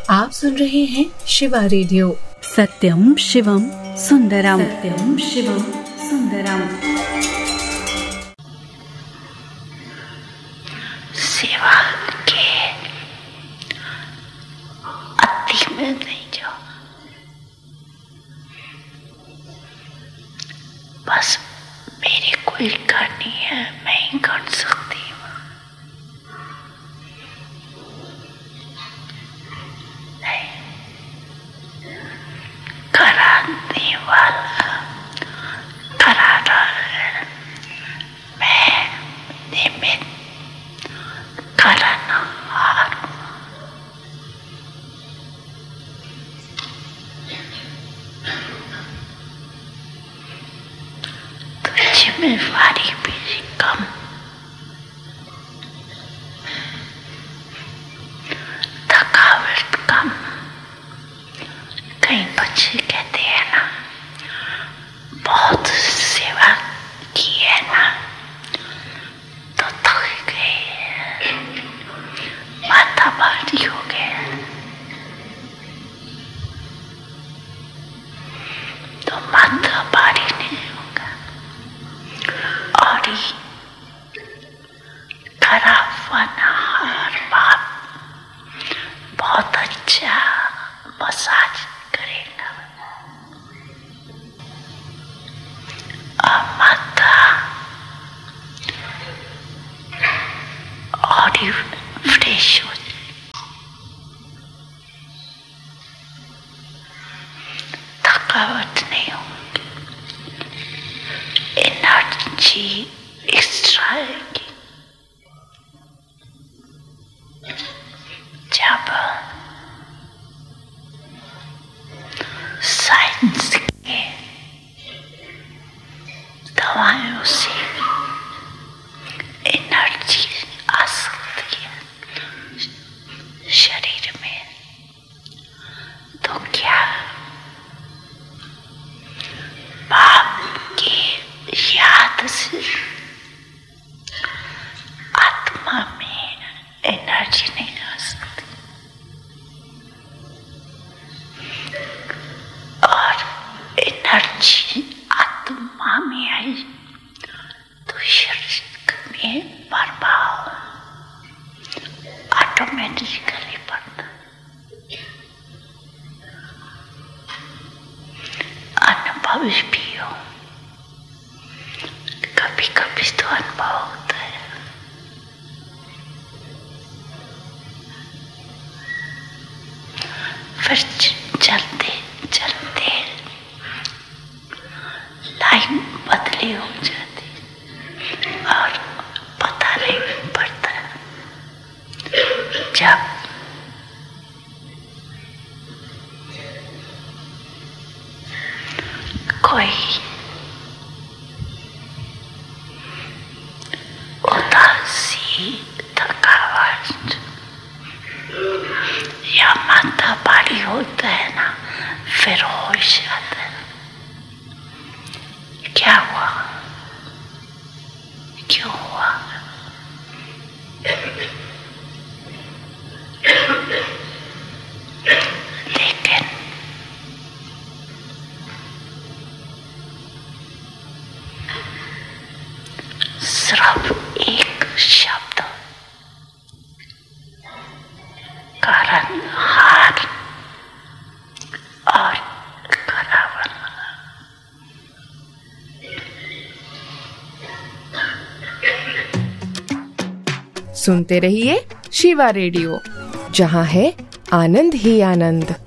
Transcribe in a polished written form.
आप सुन रहे हैं शिवा रेडियो। सत्यम शिवम सुंदरम, सत्यम शिवम सुंदरम। सेवा के अति में नहीं जाओ, बस मेरी कोई करनी है, मैं ही कर सकती हूँ। कराने वाला करा रहा है, मैं निमित्त करनहार हूँ। तो जिम्मेवारी भी कम, थकावट कम। कई बच्चे कहते हैं ना, बहुत सेवा की है ना तो थक गए, माथा भारी हो गया। तो माथा भारी नहीं होगा और करावनहार बाप बहुत अच्छा मसाज करेगा। माथा और फ्रेश हो जाए, थकावट नहीं होगी, एनर्जी एक्स्ट्रा आएगी। जब साइंस के दवाइयों से एनर्जी आ सकती है शरीर में, तो क्या बाप की याद से आत्मा में एनर्जी नहीं आ सकती? और एनर्जी आत्मा में आई तो शरीर में प्रभाव ऑटोमेटिकली पड़ता। अनुभव भी हो, कभी कभी तो अनुभव होता है। फिर चलते चलते लाइन बदली हो जाती और पता नहीं पड़ता। जब कोई उदासी, थकावट या माथा भारी होता है ना, फिर होश आता है। क्या हुआ, क्यों हुआ? लेकिन सिर्फ एक शब्द कारणहार और करावन, सुनते रहिए शिवा रेडियो, जहाँ है आनंद ही आनंद।